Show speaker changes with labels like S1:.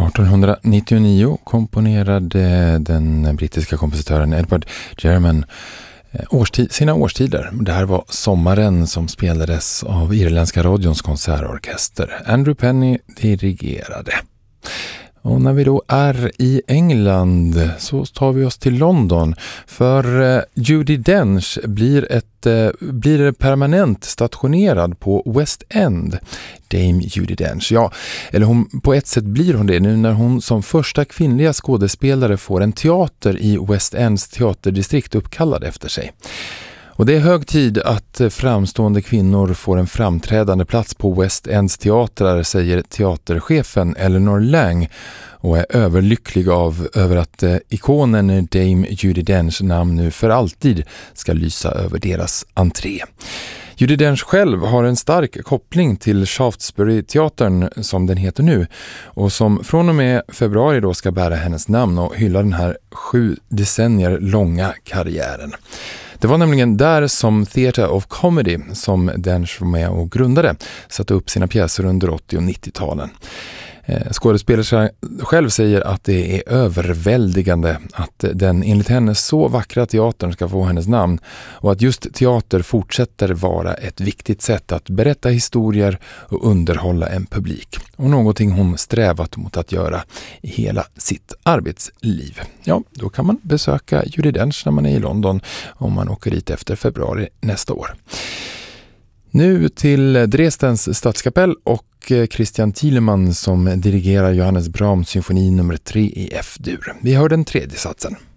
S1: 1899 komponerade den brittiska kompositören Edward German sina årstider. Det här var Sommaren som spelades av Irländska radions konsertorkester. Andrew Penny dirigerade. Och när vi då är i England så tar vi oss till London, för Judi Dench blir permanent stationerad på West End. Dame Judi Dench, ja, eller på ett sätt blir hon det nu när hon som första kvinnliga skådespelare får en teater i West Ends teaterdistrikt uppkallad efter sig. Och det är hög tid att framstående kvinnor får en framträdande plats på West Ends teatrar, säger teaterchefen Eleanor Lang, och är överlycklig över att ikonen Dame Judi Denchs namn nu för alltid ska lysa över deras entré. Judi Dench själv har en stark koppling till Shaftesbury-teatern som den heter nu, och som från och med februari då ska bära hennes namn och hylla den här 7 decennier långa karriären. Det var nämligen där som Theatre of Comedy, som Dench var med och grundade, satte upp sina pjäser under 80- och 90-talen. Skådespelaren själv säger att det är överväldigande att den enligt henne så vackra teatern ska få hennes namn, och att just teater fortsätter vara ett viktigt sätt att berätta historier och underhålla en publik, och någonting hon strävat mot att göra i hela sitt arbetsliv. Ja, då kan man besöka Judi Dench när man är i London om man åker dit efter februari nästa år. Nu till Dresdens stadskapell och Christian Thielemann som dirigerar Johannes Brahms symfoni nummer 3 i F-dur. Vi hör den tredje satsen.